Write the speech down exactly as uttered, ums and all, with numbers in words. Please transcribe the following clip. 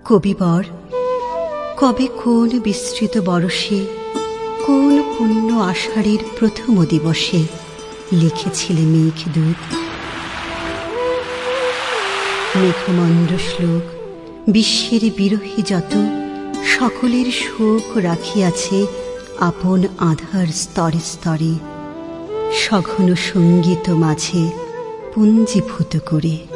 কবিবর কবে কোন বিস্তৃত বরষে, কোন পুণ্য আষাঢ়ের প্রথম দিবসে লিখেছিলে মেঘদূত। মেঘমন্ড শ্লোক বিশ্বের বিরহী যত, সকলের শোক রাখিয়াছে আপন আধার স্তরে স্তরে, সঘন সঙ্গীত মাঝে পুঞ্জীভূত করে।